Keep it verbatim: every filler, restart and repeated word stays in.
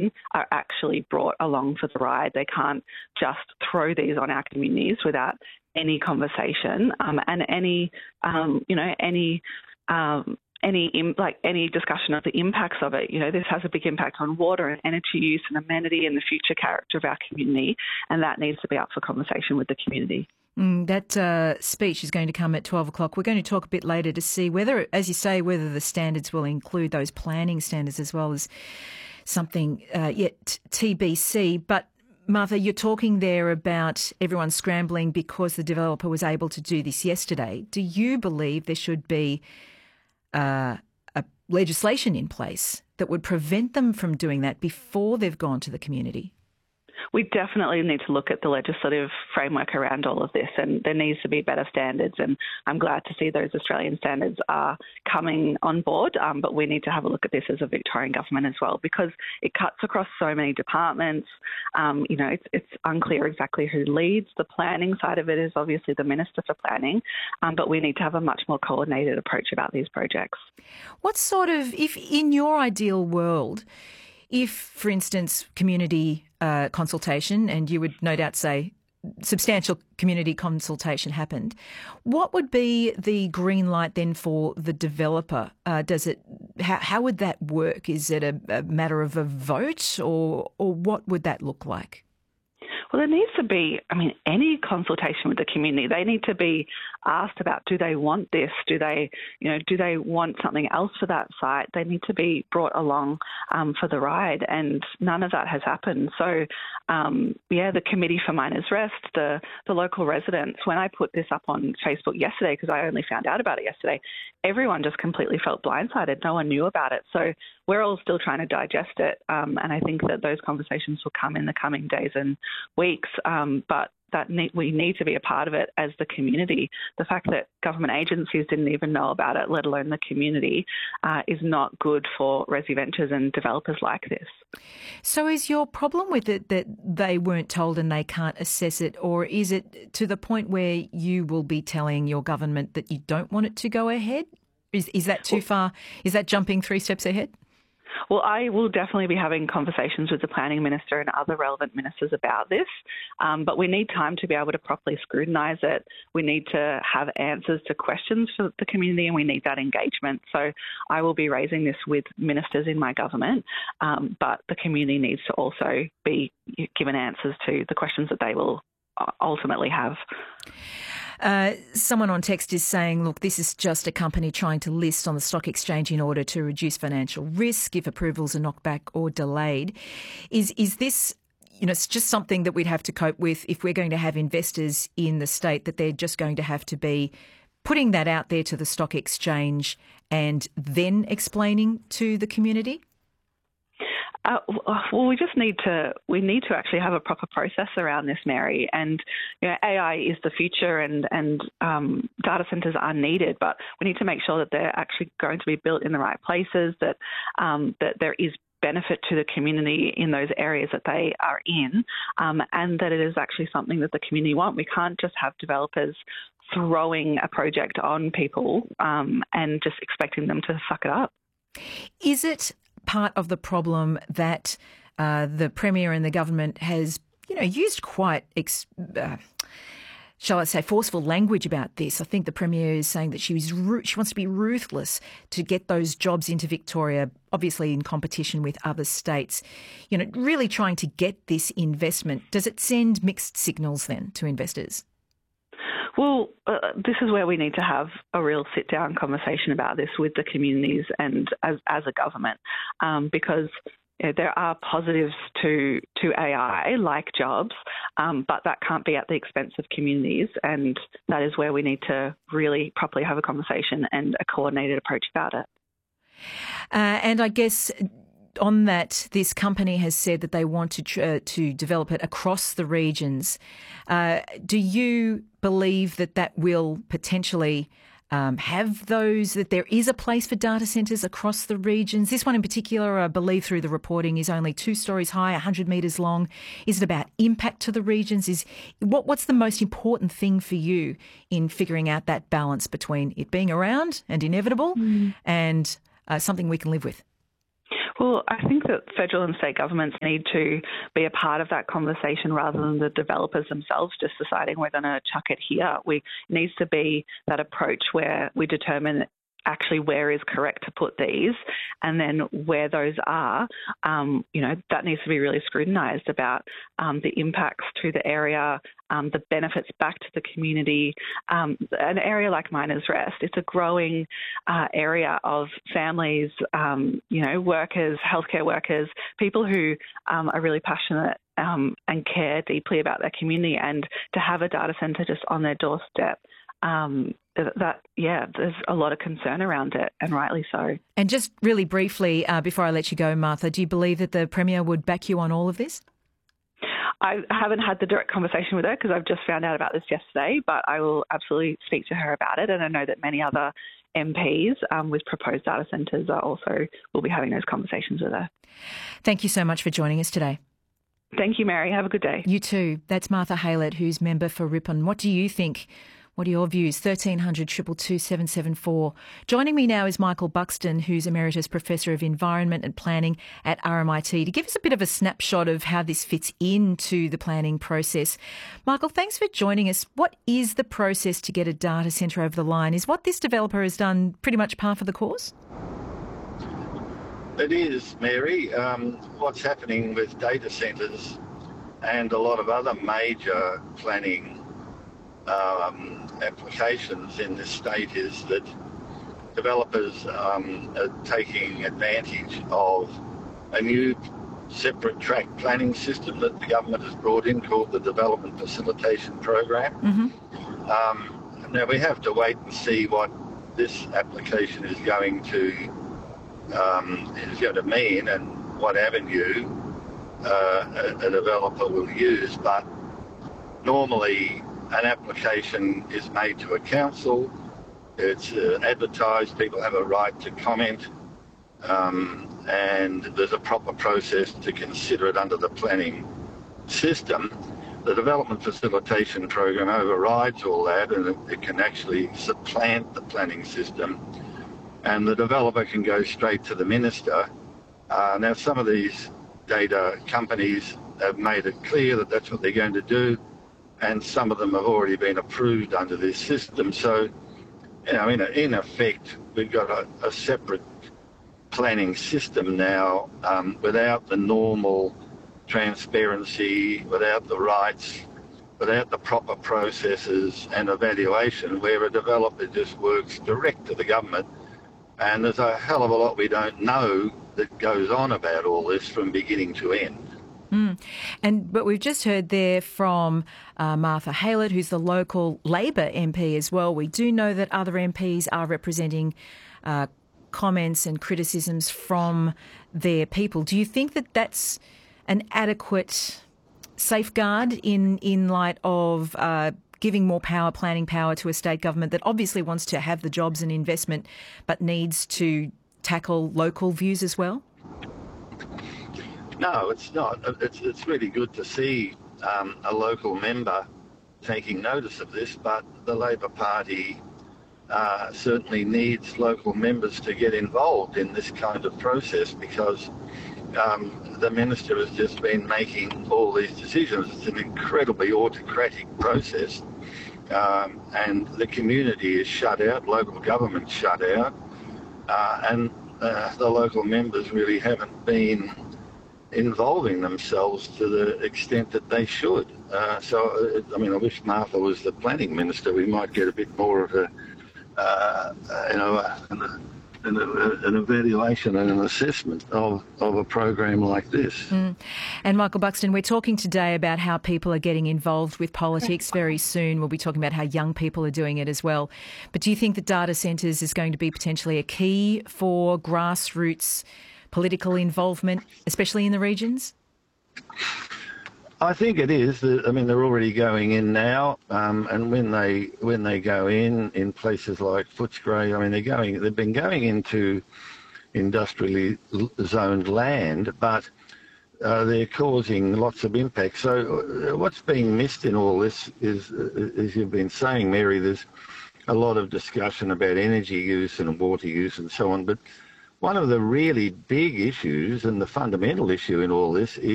planning are actually brought along for the ride. They can't just throw these on our communities without any conversation um, and any, um, you know, any. Um, any like any discussion of the impacts of it. You know, this has a big impact on water and energy use and amenity and the future character of our community, and that needs to be up for conversation with the community. Mm, that uh, speech is going to come at twelve o'clock. We're going to talk a bit later to see whether, as you say, whether the standards will include those planning standards as well as something uh, yet T B C. But Martha, you're talking there about everyone scrambling because the developer was able to do this yesterday. Do you believe there should be Uh, a legislation in place that would prevent them from doing that before they've gone to the community? We definitely need to look at the legislative framework around all of this, and there needs to be better standards, and I'm glad to see those Australian standards are coming on board, um, but we need to have a look at this as a Victorian government as well, because it cuts across so many departments. Um, you know, it's, it's unclear exactly who leads. The planning side of it is obviously the Minister for Planning, um, but we need to have a much more coordinated approach about these projects. What sort of, if in your ideal world, if, for instance, community uh, consultation, and you would no doubt say substantial community consultation happened, what would be the green light then for the developer? Uh, does it? How, how would that work? Is it a, a matter of a vote, or or what would that look like? Well, there needs to be, I mean, any consultation with the community. They need to be asked about, do they want this? Do they, you know, do they want something else for that site? They need to be brought along um, for the ride, and none of that has happened. So, um, yeah, the Committee for Miners' Rest, the, the local residents, when I put this up on Facebook yesterday, because I only found out about it yesterday, everyone just completely felt blindsided. No one knew about it. So we're all still trying to digest it, um, and I think that those conversations will come in the coming days and weeks, um, but that need, we need to be a part of it as the community. The fact that government agencies didn't even know about it, let alone the community, uh, is not good for Resi Ventures and developers like this. So is your problem with it that they weren't told and they can't assess it, or is it to the point where you will be telling your government that you don't want it to go ahead? Is, is that too far? Is that jumping three steps ahead? Well, I will definitely be having conversations with the Planning Minister and other relevant ministers about this, um, but we need time to be able to properly scrutinise it. We need to have answers to questions for the community, and we need that engagement. So I will be raising this with ministers in my government, um, but the community needs to also be given answers to the questions that they will ultimately have. Uh, someone on text is saying, look, this is just a company trying to list on the stock exchange in order to reduce financial risk if approvals are knocked back or delayed. Is is this, you know, it's just something that we'd have to cope with if we're going to have investors in the state, that they're just going to have to be putting that out there to the stock exchange and then explaining to the community? Uh, well, we just need to we need to actually have a proper process around this, Mary. And you know, A I is the future, and and um, data centres are needed, but we need to make sure that they're actually going to be built in the right places, that um, that there is benefit to the community in those areas that they are in, um, and that it is actually something that the community want. We can't just have developers throwing a project on people um, and just expecting them to suck it up. Is it part of the problem that uh, the Premier and the government has, you know, used quite, ex- uh, shall I say, forceful language about this? I think the Premier is saying that she was ru- she wants to be ruthless to get those jobs into Victoria, obviously in competition with other states. You know, really trying to get this investment. Does it send mixed signals then to investors? Well, uh, this is where we need to have a real sit-down conversation about this with the communities and as, as a government, um, because you know, there are positives to to A I, like jobs, um, but that can't be at the expense of communities, and that is where we need to really properly have a conversation and a coordinated approach about it. Uh, and I guess on that, this company has said that they want to tr- uh, to develop it across the regions. Uh, do you believe that that will potentially um, have those, that there is a place for data centres across the regions? This one in particular, I believe through the reporting, is only two stories high, one hundred metres long. Is it about impact to the regions? Is what, What's the most important thing for you in figuring out that balance between it being around and inevitable mm. and uh, something we can live with? Well, I think that federal and state governments need to be a part of that conversation rather than the developers themselves just deciding we're going to chuck it here. We, it needs to be that approach where we determine actually where is correct to put these, and then where those are, um, you know, that needs to be really scrutinised about um, the impacts to the area, um, the benefits back to the community. Um, an area like Miners Rest, it's a growing uh, area of families, um, you know, workers, healthcare workers, people who um, are really passionate um, and care deeply about their community, and to have a data centre just on their doorstep. Um, that, yeah, there's a lot of concern around it, and rightly so. And just really briefly, uh, before I let you go, Martha, do you believe that the Premier would back you on all of this? I haven't had the direct conversation with her because I've just found out about this yesterday, but I will absolutely speak to her about it. And I know that many other M Ps um, with proposed data centres are also will be having those conversations with her. Thank you so much for joining us today. Thank you, Mary. Have a good day. You too. That's Martha Haylett, who's member for Ripon. What do you think? What are your views? thirteen hundred, two two two, seven seven four. Joining me now is Michael Buxton, who's Emeritus Professor of Environment and Planning at R M I T, to give us a bit of a snapshot of how this fits into the planning process. Michael, thanks for joining us. What is the process to get a data centre over the line? Is what this developer has done pretty much par for the course? It is, Mary. Um, what's happening with data centres and a lot of other major planning Um, applications in this state is that developers um, are taking advantage of a new separate track planning system that the government has brought in called the Development Facilitation Program. Mm-hmm. Um, now we have to wait and see what this application is going to um, is going to mean and what avenue uh, a, a developer will use, but normally an application is made to a council, it's uh, advertised, people have a right to comment, um, and there's a proper process to consider it under the planning system. The Development Facilitation Program overrides all that, and it, it can actually supplant the planning system, and the developer can go straight to the minister. Uh, now, some of these data companies have made it clear that that's what they're going to do, and some of them have already been approved under this system. So, you know, in, a, in effect, we've got a, a separate planning system now um, without the normal transparency, without the rights, without the proper processes and evaluation, where a developer just works direct to the government. And there's a hell of a lot we don't know that goes on about all this from beginning to end. Mm. And but we've just heard there from uh, Martha Haylett, who's the local Labor M P as well. We do know that other M Ps are representing uh, comments and criticisms from their people. Do you think that that's an adequate safeguard in, in light of uh, giving more power, planning power to a state government that obviously wants to have the jobs and investment but needs to tackle local views as well? No, it's not. It's it's really good to see um, a local member taking notice of this, but the Labor Party uh, certainly needs local members to get involved in this kind of process, because um, the minister has just been making all these decisions. It's an incredibly autocratic process, um, and the community is shut out, local government shut out, uh, and uh, the local members really haven't been involving themselves to the extent that they should. Uh, so, I mean, I wish Martha was the planning minister. We might get a bit more of a, uh, you know, an, an, an evaluation and an assessment of, of a program like this. Mm. And Michael Buxton, we're talking today about how people are getting involved with politics. Very soon we'll be talking about how young people are doing it as well. But do you think that data centres is going to be potentially a key for grassroots political involvement, especially in the regions? I think it is. I mean, they're already going in now, um, and when they when they go in in places like Footscray, I mean, they're going. They've been going into industrially zoned land, but uh, they're causing lots of impact. So, uh, what's being missed in all this is, uh, as you've been saying, Mary, there's a lot of discussion about energy use and water use and so on, but one of the really big issues and the fundamental issue in all this